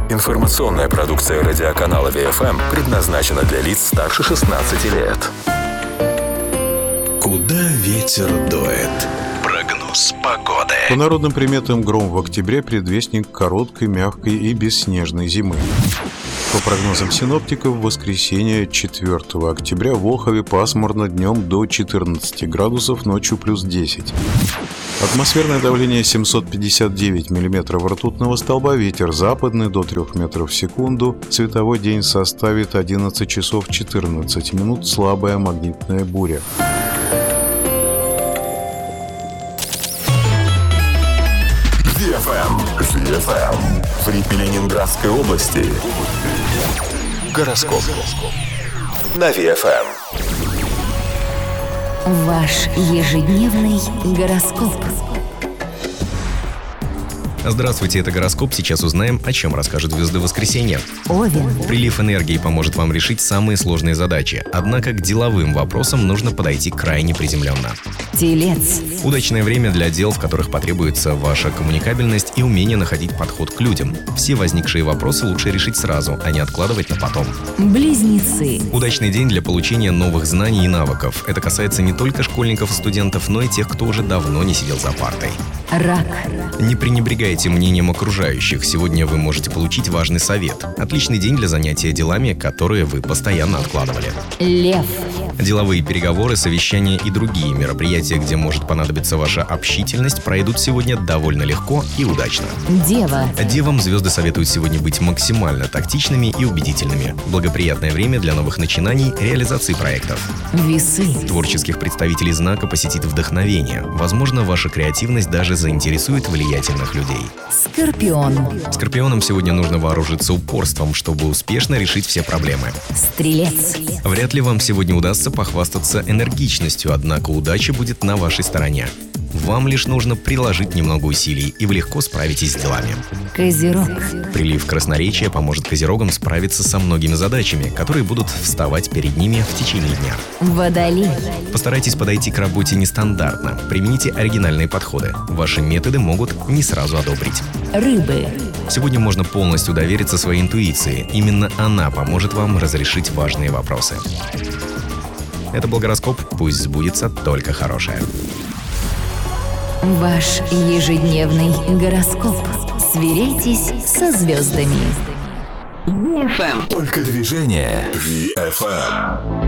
Информационная продукция радиоканала ВФМ предназначена для лиц старше 16 лет. Куда ветер дует? Прогноз погоды. По народным приметам, гром в октябре – предвестник короткой, мягкой и бесснежной зимы. По прогнозам синоптиков, в воскресенье 4 октября в Волхове пасмурно, днем до 14 градусов, ночью плюс 10. Атмосферное давление 759 миллиметров ртутного столба, ветер западный до 3 метров в секунду, световой день составит 11 часов 14 минут, слабая магнитная буря. ВФМ. В Ленинградской области. Гороскоп. На ВФМ. Ваш ежедневный гороскоп. Здравствуйте, это гороскоп. Сейчас узнаем, о чем расскажут звезды воскресенья. Овен. Прилив энергии поможет вам решить самые сложные задачи. Однако к деловым вопросам нужно подойти крайне приземленно. Телец. Удачное время для дел, в которых потребуется ваша коммуникабельность и умение находить подход к людям. Все возникшие вопросы лучше решить сразу, а не откладывать на потом. Близнецы. Удачный день для получения новых знаний и навыков. Это касается не только школьников и студентов, но и тех, кто уже давно не сидел за партой. Рак. Не пренебрегайте мнением окружающих. Сегодня вы можете получить важный совет. Отличный день для занятия делами, которые вы постоянно откладывали. Лев. Деловые переговоры, совещания и другие мероприятия, где может понадобиться ваша общительность, пройдут сегодня довольно легко и удачно. Дева. Девам звезды советуют сегодня быть максимально тактичными и убедительными. Благоприятное время для новых начинаний, реализации проектов. Весы. Творческих представителей знака посетит вдохновение. Возможно, ваша креативность даже заинтересует влиятельных людей. Скорпион. Скорпионам сегодня нужно вооружиться упорством, чтобы успешно решить все проблемы. Стрелец. Вряд ли вам сегодня удастся похвастаться энергичностью, однако удача будет на вашей стороне. Вам лишь нужно приложить немного усилий, и вы легко справитесь с делами. Козерог. Прилив красноречия поможет козерогам справиться со многими задачами, которые будут вставать перед ними в течение дня. Водолей. Постарайтесь подойти к работе нестандартно. Примените оригинальные подходы. Ваши методы могут не сразу одобрить. Рыбы. Сегодня можно полностью довериться своей интуиции. Именно она поможет вам разрешить важные вопросы. Это был гороскоп. Пусть сбудется только хорошее. Ваш ежедневный гороскоп. Сверяйтесь со звездами. Только движение. ВФМ.